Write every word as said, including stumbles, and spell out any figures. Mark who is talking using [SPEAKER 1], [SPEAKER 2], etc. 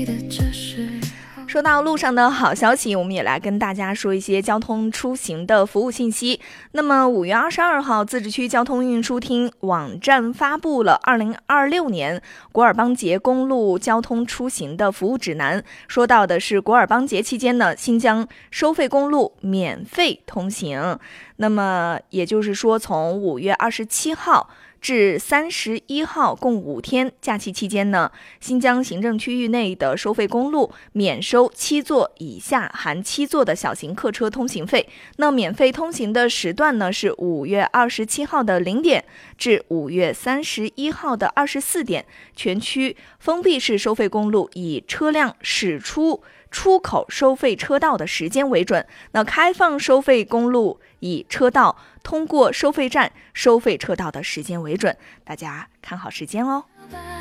[SPEAKER 1] 说到路上的好消息，我们也来跟大家说一些交通出行的服务信息。那么五月二十二号，自治区交通运输厅网站发布了二零二六年古尔邦节公路交通出行的服务指南，说到的是古尔邦节期间呢，新疆收费公路免费通行。那么也就是说，从五月二十七号至三十一号共五天假期期间呢，新疆行政区域内的收费公路免收七座以下含七座的小型客车通行费。那免费通行的时段呢是五月二十七号的零点至五月三十一号的二十四点。全区封闭式收费公路以车辆驶出出口收费车道的时间为准。那开放收费公路以车道通过收费站收费车道的时间为准，大家看好时间哦。